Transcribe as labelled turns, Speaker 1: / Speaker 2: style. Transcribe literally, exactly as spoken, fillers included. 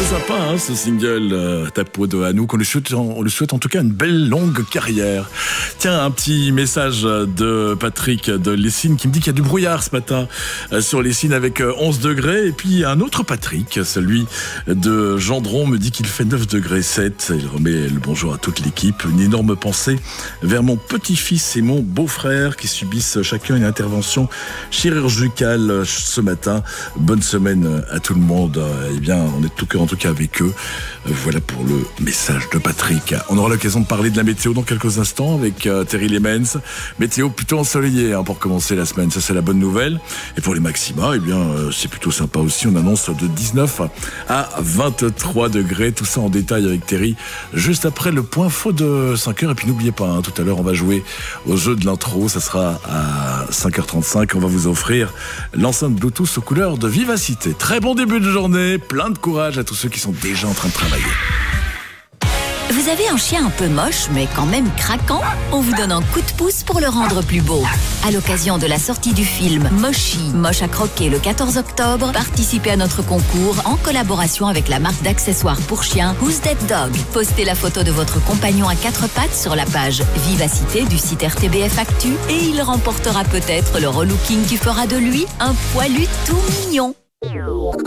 Speaker 1: sympa, hein, ce single euh, Ta peau de Anouk. On lui souhaite, on lui souhaite en tout cas une belle longue carrière. Tiens, un petit message de Patrick de Lessines qui me dit qu'il y a du brouillard ce matin euh, sur Lessines avec euh, onze degrés. Et puis un autre Patrick, celui de Gendron, me dit qu'il fait neuf degrés sept. Il remet le bonjour à toute l'équipe. Une énorme pensée vers mon petit-fils et mon beau-frère qui subissent chacun une intervention chirurgicale ce matin. Bonne semaine à tout le monde. Eh bien, on est de tout cœur en tout cas avec eux. Voilà pour le message de Patrick. On aura l'occasion de parler de la météo dans quelques instants avec euh, Terry Lemens. Météo plutôt ensoleillée hein, pour commencer la semaine, ça c'est la bonne nouvelle. Et pour les maxima, eh bien euh, c'est plutôt sympa aussi. On annonce de dix-neuf à vingt-trois degrés. Tout ça en détail avec Terry juste après le point faux de cinq heures. Et puis n'oubliez pas, hein, tout à l'heure on va jouer au jeu de l'intro. Ça sera à cinq heures trente-cinq. On va vous offrir l'enceinte Bluetooth aux couleurs de Vivacité. Très bon début de journée, plein de courage à tous ceux qui sont déjà en train de travailler.
Speaker 2: Vous avez un chien un peu moche, mais quand même craquant? On vous donne un coup de pouce pour le rendre plus beau. À l'occasion de la sortie du film Moshi, Moche à croquer le quatorze octobre, participez à notre concours en collaboration avec la marque d'accessoires pour chiens Who's That Dog. Postez la photo de votre compagnon à quatre pattes sur la page Vivacité du site R T B F Actu et il remportera peut-être le relooking qui fera de lui un poilu tout mignon.